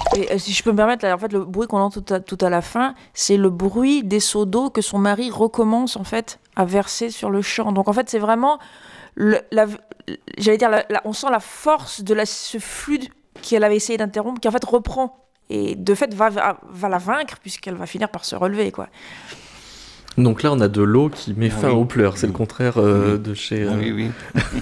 Et si je peux me permettre, là, en fait, le bruit qu'on entend tout à la fin, c'est le bruit des seaux d'eau que son mari recommence en fait à verser sur le champ. Donc en fait, c'est vraiment, le- la- j'allais dire, on sent la force de ce flux qu'elle avait essayé d'interrompre, qui en fait reprend et de fait va la vaincre puisqu'elle va finir par se relever, quoi. Donc là, on a de l'eau qui met fin Oui. aux pleurs. C'est le contraire Oui. de chez Oui.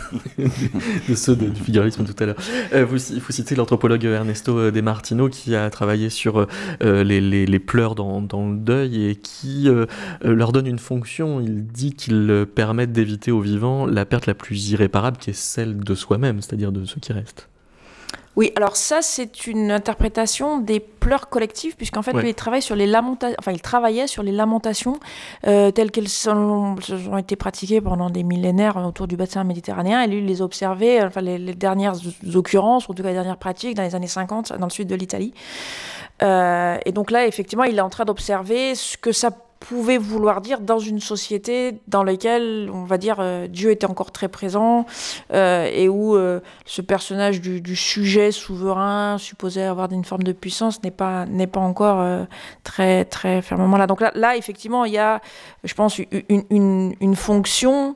de ceux du figuralisme tout à l'heure. Il faut citer l'anthropologue Ernesto De Martino qui a travaillé sur les pleurs dans le deuil et qui leur donne une fonction. Il dit qu'ils permettent d'éviter aux vivants la perte la plus irréparable qui est celle de soi-même, c'est-à-dire de ceux qui restent. Oui, alors ça, c'est une interprétation des pleurs collectifs, puisqu'en fait, Ouais. lui, il travaille sur les lamentations, enfin, il travaillait sur les lamentations telles qu'elles ont été pratiquées pendant des millénaires autour du bassin méditerranéen, et lui, il les observait, enfin, les dernières occurrences, ou en tout cas les dernières pratiques, dans les années 50, dans le sud de l'Italie. Et donc là, effectivement, il est en train d'observer ce que ça pouvait vouloir dire dans une société dans laquelle, on va dire, Dieu était encore très présent et où ce personnage du sujet souverain, supposé avoir une forme de puissance, n'est pas encore très, très fermement là. Donc là, effectivement, il y a, je pense, une fonction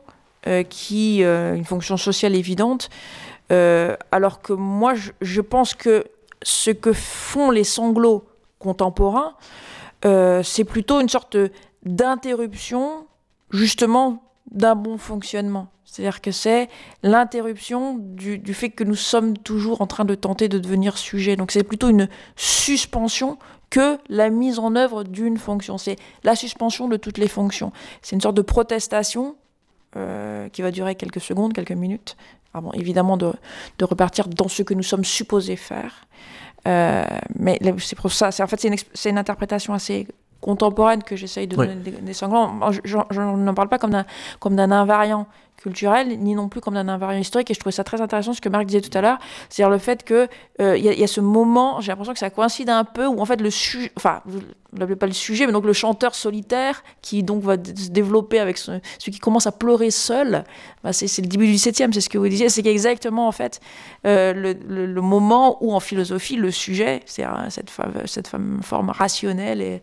une fonction sociale évidente, alors que moi, je pense que ce que font les sanglots contemporains, c'est plutôt une sorte d'interruption, justement, d'un bon fonctionnement. C'est-à-dire que c'est l'interruption du fait que nous sommes toujours en train de tenter de devenir sujet. Donc c'est plutôt une suspension que la mise en œuvre d'une fonction. C'est la suspension de toutes les fonctions. C'est une sorte de protestation qui va durer quelques secondes, quelques minutes, avant évidemment de repartir dans ce que nous sommes supposés faire. Mais c'est pour ça, en fait, c'est une interprétation assez contemporaine que j'essaye de donner des sanglants. Je n'en parle pas comme d'un invariant culturel, ni non plus comme d'un invariant historique, et je trouvais ça très intéressant ce que Marc disait tout à l'heure, c'est-à-dire le fait que y a ce moment, j'ai l'impression que ça coïncide un peu, où en fait le sujet, enfin, vous ne l'appelez pas le sujet, mais donc le chanteur solitaire, qui donc va se développer avec celui qui commence à pleurer seul, bah c'est le début du 7e, c'est ce que vous disiez, c'est exactement en fait le moment où en philosophie, le sujet, c'est cette forme rationnelle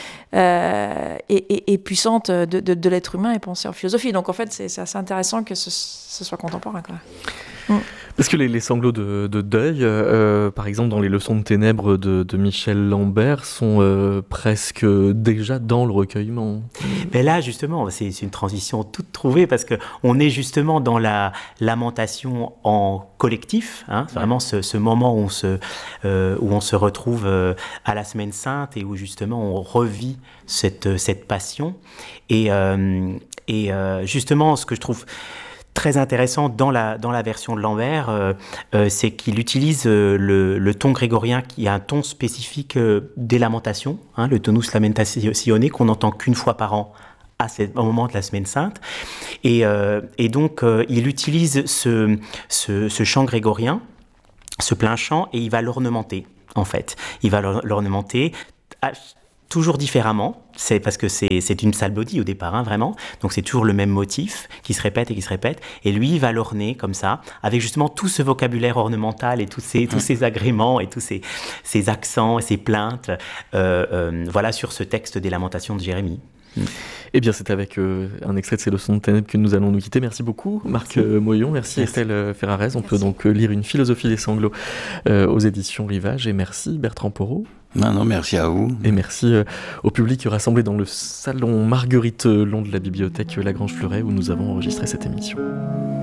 et puissante de l'être humain est pensée en philosophie. Donc en fait, c'est assez intéressant que ce soit contemporain, quoi. Parce que les sanglots de deuil, par exemple dans les leçons de ténèbres de Michel Lambert, sont presque déjà dans le recueillement. Mais là, justement, c'est une transition toute trouvée parce qu'on est justement dans la lamentation en collectif, hein, vraiment ce moment où on se retrouve à la Semaine Sainte et où justement on revit cette passion. Et justement, ce que je trouve très intéressant dans la version de Lambert, c'est qu'il utilise le ton grégorien qui a un ton spécifique des lamentations, hein, le tonus lamentatione, qu'on n'entend qu'une fois par an au moment de la Semaine Sainte. Et donc, il utilise ce chant grégorien, ce plein chant, et il va l'ornementer, en fait. Il va l'ornementer toujours différemment, c'est parce que c'est une psalmodie au départ, hein, vraiment. Donc c'est toujours le même motif qui se répète et qui se répète. Et lui, il va l'orner comme ça, avec justement tout ce vocabulaire ornemental et tous ces agréments et tous ces accents et ces plaintes, voilà, sur ce texte des Lamentations de Jérémie. Eh bien, c'est avec un extrait de ces leçons de ténèbres que nous allons nous quitter. Merci beaucoup, Marc Moyon. Merci Estelle Ferrarez. On peut donc lire Une philosophie des sanglots aux éditions Rivage. Et merci Bertrand Porot. Non, merci à vous. Et merci au public rassemblé dans le salon Marguerite Long de la bibliothèque Lagrange Fleuret où nous avons enregistré cette émission.